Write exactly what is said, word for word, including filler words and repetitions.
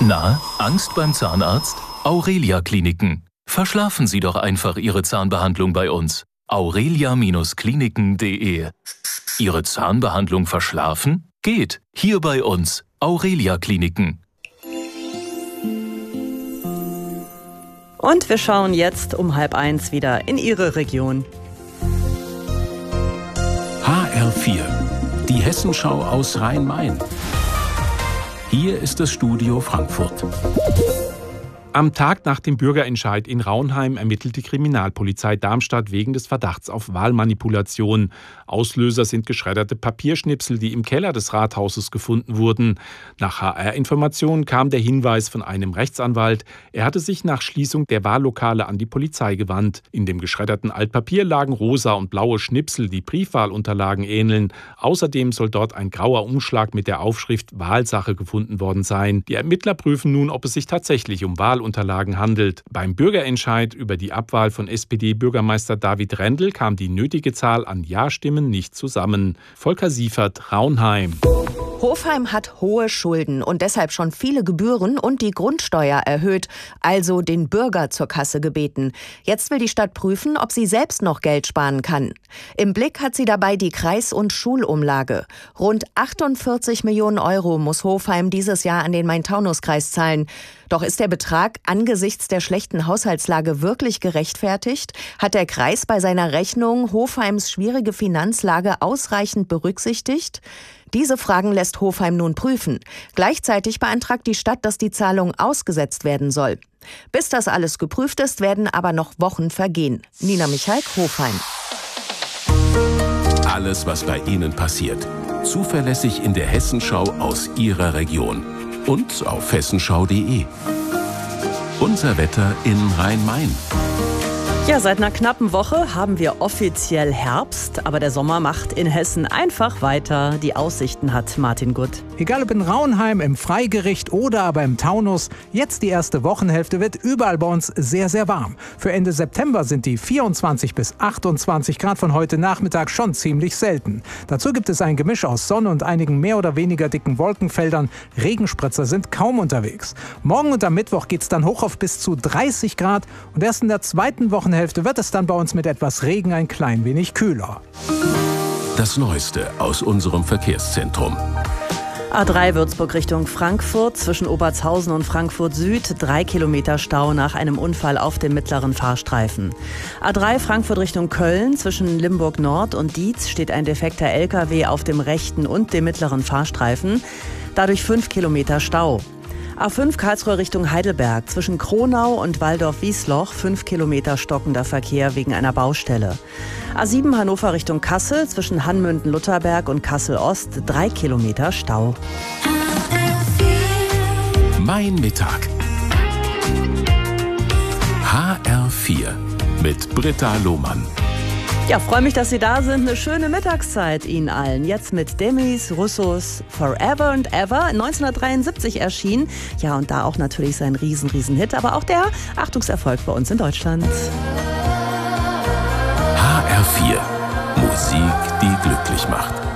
Na, Angst beim Zahnarzt? Aurelia Kliniken. Verschlafen Sie doch einfach Ihre Zahnbehandlung bei uns. aurelia Kliniken punkt de. Ihre Zahnbehandlung verschlafen? Geht. Hier bei uns. Aurelia Kliniken. Und wir schauen jetzt um halb eins wieder in Ihre Region. H R vier, die Hessenschau aus Rhein-Main. Hier ist das Studio Frankfurt. Am Tag nach dem Bürgerentscheid in Raunheim ermittelt die Kriminalpolizei Darmstadt wegen des Verdachts auf Wahlmanipulation. Auslöser sind geschredderte Papierschnipsel, die im Keller des Rathauses gefunden wurden. Nach H R-Informationen kam der Hinweis von einem Rechtsanwalt. Er hatte sich nach Schließung der Wahllokale an die Polizei gewandt. In dem geschredderten Altpapier lagen rosa und blaue Schnipsel, die Briefwahlunterlagen ähneln. Außerdem soll dort ein grauer Umschlag mit der Aufschrift Wahlsache gefunden worden sein. Die Ermittler prüfen nun, ob es sich tatsächlich um Wahlunterlagen Unterlagen handelt. Beim Bürgerentscheid über die Abwahl von S P D-Bürgermeister David Rendel kam die nötige Zahl an Ja-Stimmen nicht zusammen. Volker Siefert, Raunheim. Hofheim hat hohe Schulden und deshalb schon viele Gebühren und die Grundsteuer erhöht, also den Bürger zur Kasse gebeten. Jetzt will die Stadt prüfen, ob sie selbst noch Geld sparen kann. Im Blick hat sie dabei die Kreis- und Schulumlage. Rund achtundvierzig Millionen Euro muss Hofheim dieses Jahr an den Main-Taunus-Kreis zahlen. Doch ist der Betrag angesichts der schlechten Haushaltslage wirklich gerechtfertigt? Hat der Kreis bei seiner Rechnung Hofheims schwierige Finanzlage ausreichend berücksichtigt? Diese Fragen lässt Hofheim nun prüfen. Gleichzeitig beantragt die Stadt, dass die Zahlung ausgesetzt werden soll. Bis das alles geprüft ist, werden aber noch Wochen vergehen. Nina Michalk, Hofheim. Alles, was bei Ihnen passiert. Zuverlässig in der Hessenschau aus Ihrer Region. Und auf hessenschau punkt de. Unser Wetter in Rhein-Main. Ja, seit einer knappen Woche haben wir offiziell Herbst, aber der Sommer macht in Hessen einfach weiter. Die Aussichten hat Martin Gutt. Egal ob in Raunheim, im Freigericht oder aber im Taunus, jetzt die erste Wochenhälfte wird überall bei uns sehr, sehr warm. Für Ende September sind die vierundzwanzig bis achtundzwanzig Grad von heute Nachmittag schon ziemlich selten. Dazu gibt es ein Gemisch aus Sonne und einigen mehr oder weniger dicken Wolkenfeldern. Regenspritzer sind kaum unterwegs. Morgen und am Mittwoch geht es dann hoch auf bis zu dreißig Grad und erst in der zweiten Wochenhälfte wird es dann bei uns mit etwas Regen ein klein wenig kühler. Das Neueste aus unserem Verkehrszentrum. A drei Würzburg Richtung Frankfurt, zwischen Obertshausen und Frankfurt Süd, drei Kilometer Stau nach einem Unfall auf dem mittleren Fahrstreifen. A drei Frankfurt Richtung Köln, zwischen Limburg Nord und Dietz steht ein defekter L K W auf dem rechten und dem mittleren Fahrstreifen, dadurch fünf Kilometer Stau. A fünf Karlsruhe Richtung Heidelberg, zwischen Kronau und Waldorf-Wiesloch, fünf Kilometer stockender Verkehr wegen einer Baustelle. A sieben Hannover Richtung Kassel, zwischen Hanmünden-Lutherberg und Kassel-Ost, drei Kilometer Stau. Mein Mittag. H R vier mit Britta Lohmann. Ja, freue mich, dass Sie da sind. Eine schöne Mittagszeit Ihnen allen. Jetzt mit Demis Roussos Forever and Ever, neunzehnhundertdreiundsiebzig erschienen. Ja, und da auch natürlich sein riesen, riesen Hit, aber auch der Achtungserfolg bei uns in Deutschland. H R vier. Musik, die glücklich macht.